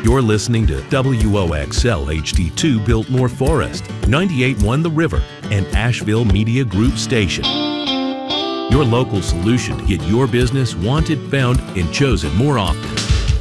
You're listening to WOXL HD2 Biltmore Forest, 98.1 The River, and Asheville Media Group Station. Your local solution to get your business wanted, found, and chosen more often.